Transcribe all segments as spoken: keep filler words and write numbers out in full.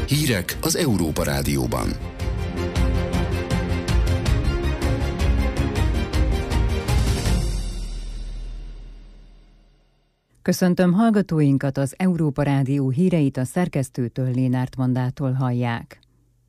Hírek az Európa Rádióban. Köszöntöm hallgatóinkat, az Európa Rádió híreit a szerkesztőtől, Lénárt Mandától hallják.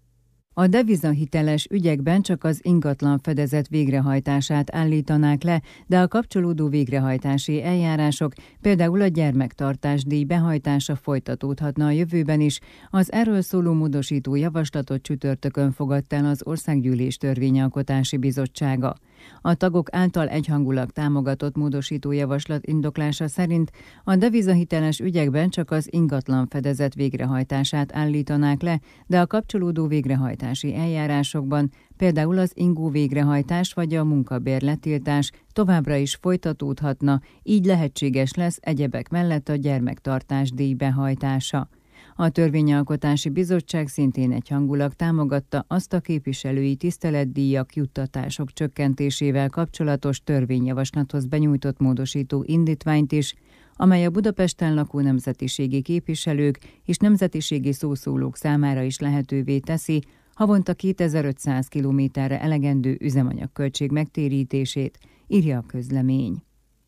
A devizahiteles ügyekben csak az ingatlan fedezet végrehajtását állítanák le, de a kapcsolódó végrehajtási eljárások, például a gyermektartásdíj behajtása folytatódhatna a jövőben is. Az erről szóló módosító javaslatot csütörtökön fogadta el az Országgyűlés Törvényalkotási Bizottsága. A tagok által egyhangulag támogatott módosító javaslat indoklása szerint a devizahiteles ügyekben csak az ingatlan fedezet végrehajtását állítanák le, de a kapcsolódó végrehajtási eljárásokban, például az ingó végrehajtás vagy a munkabér letiltás továbbra is folytatódhatna, így lehetséges lesz egyebek mellett a gyermektartásdíj behajtása. A Törvényalkotási Bizottság szintén egyhangulag támogatta azt a képviselői tiszteletdíjak, juttatások csökkentésével kapcsolatos törvényjavaslathoz benyújtott módosító indítványt is, amely a Budapesten lakó nemzetiségi képviselők és nemzetiségi szószólók számára is lehetővé teszi havonta kétezer-ötszáz kilométerre elegendő üzemanyagköltség megtérítését, írja a közlemény.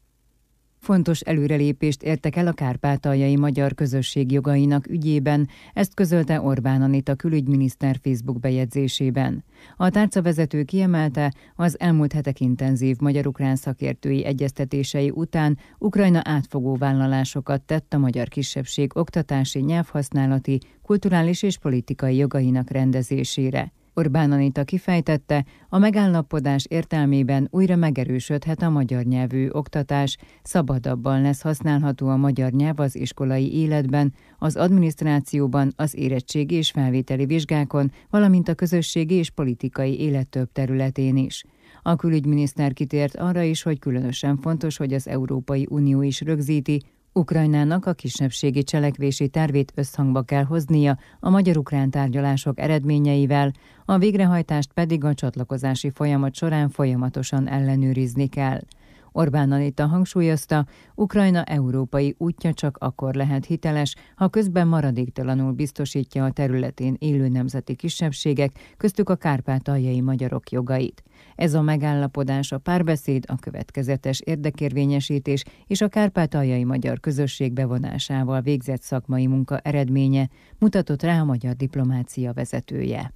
Fontos előrelépést értek el a kárpátaljai magyar közösség jogainak ügyében, ezt közölte Orbán Anita külügyminiszter Facebook bejegyzésében. A tárcavezető kiemelte, az elmúlt hetek intenzív magyar-ukrán szakértői egyeztetései után Ukrajna átfogó vállalásokat tett a magyar kisebbség oktatási, nyelvhasználati, kulturális és politikai jogainak rendezésére. Orbán Anita kifejtette, a megállapodás értelmében újra megerősödhet a magyar nyelvű oktatás, szabadabban lesz használható a magyar nyelv az iskolai életben, az adminisztrációban, az érettségi és felvételi vizsgákon, valamint a közösségi és politikai élet több területén is. A külügyminiszter kitért arra is, hogy különösen fontos, hogy az Európai Unió is rögzíti, Ukrajnának a kisebbségi cselekvési tervét összhangba kell hoznia a magyar-ukrán tárgyalások eredményeivel, a végrehajtást pedig a csatlakozási folyamat során folyamatosan ellenőrizni kell. Orbán Anita hangsúlyozta, Ukrajna európai útja csak akkor lehet hiteles, ha közben maradéktalanul biztosítja a területén élő nemzeti kisebbségek, köztük a kárpátaljai magyarok jogait. Ez a megállapodás a párbeszéd, a következetes érdekérvényesítés és a kárpátaljai magyar közösség bevonásával végzett szakmai munka eredménye, mutatott rá a magyar diplomácia vezetője.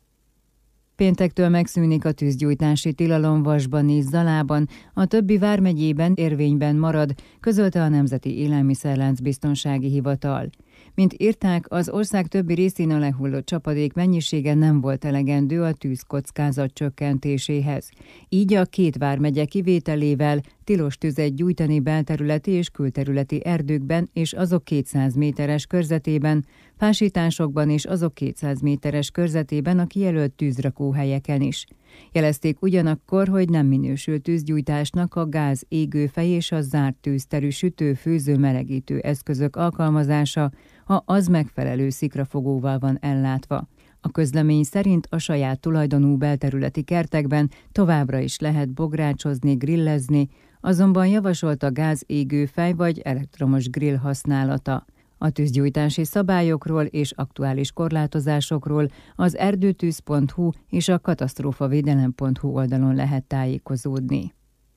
Péntektől megszűnik a tűzgyújtási tilalom Vasban és Zalában, a többi vármegyében érvényben marad, közölte a Nemzeti Élelmiszerlánc Biztonsági Hivatal. Mint írták, az ország többi részén a lehullott csapadék mennyisége nem volt elegendő a tűzkockázat csökkentéséhez. Így a két vármegye kivételével tilos tüzet gyújtani belterületi és külterületi erdőkben és azok kétszáz méteres körzetében, pásításokban és azok kétszáz méteres körzetében a kijelölt tűzrakóhelyeken is. Jelezték ugyanakkor, hogy nem minősül tűzgyújtásnak a gáz égőfej és a zárt tűzterű sütő, főző, melegítő eszközök alkalmazása, ha az megfelelő szikrafogóval van ellátva. A közlemény szerint a saját tulajdonú belterületi kertekben továbbra is lehet bográcsozni, grillezni, azonban javasolt a gáz égőfej vagy elektromos grill használata. A tűzgyújtási szabályokról és aktuális korlátozásokról az erdőtűz pont hu és a katasztrófavédelem pont hu oldalon lehet tájékozódni.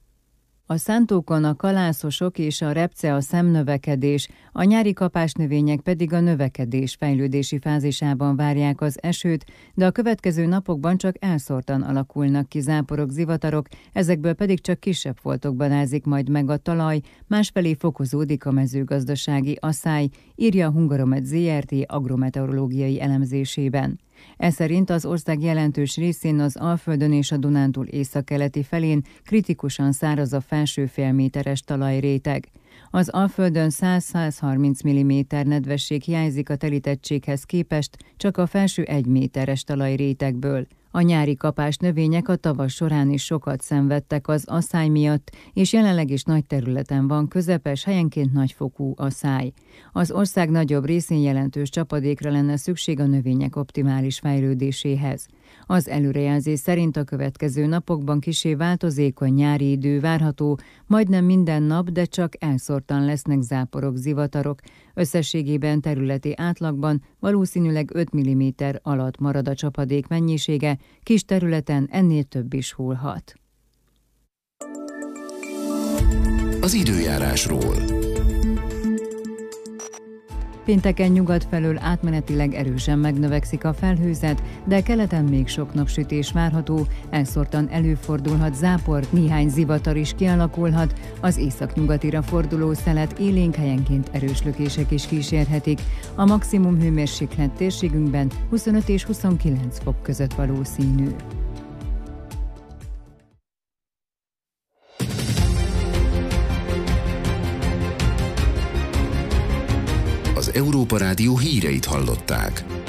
A szántókon a kalászosok és a repce a szemnövekedés, a nyári kapásnövények pedig a növekedés fejlődési fázisában várják az esőt, de a következő napokban csak elszórtan alakulnak ki záporok, zivatarok, ezekből pedig csak kisebb foltokban ázik majd meg a talaj, másfelé fokozódik a mezőgazdasági asszály, írja a Hungaromet zé er té agrometeorológiai elemzésében. Ez szerint az ország jelentős részén az Alföldön és a Dunántúl északkeleti felén kritikusan száraz a felső félméteres talajréteg. Az Alföldön száz-százharminc milliméter nedvesség hiányzik a telítettséghez képest csak a felső egy méteres talajrétegből. A nyári kapás növények a tavasz során is sokat szenvedtek az asszály miatt, és jelenleg is nagy területen van közepes, helyenként nagyfokú asszály. Az ország nagyobb részén jelentős csapadékra lenne szükség a növények optimális fejlődéséhez. Az előrejelzés szerint a következő napokban kissé változékony nyári idő várható, majdnem minden nap, de csak elszórtan lesznek záporok, zivatarok, Összességében területi átlagban valószínűleg öt milliméter alatt marad a csapadék mennyisége, kis területen ennél több is hullhat. Az időjárásról. Pénteken nyugat felől átmenetileg erősen megnövekszik a felhőzet, de keleten még sok napsütés várható, elszórtan előfordulhat zápor, néhány zivatar is kialakulhat, az északnyugatira forduló szelet élénk, helyenként erős lökések is kísérhetik. A maximum hőmérséklet térségünkben huszonöt és huszonkilenc fok között valószínű. Az Európa Rádió híreit hallották.